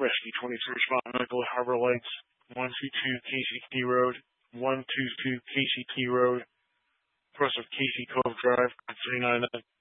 Rescue 23 responding medical Harbor Lights, 122 KCT Road, 122 KCT Road, cross of Casey Cove Drive, 399.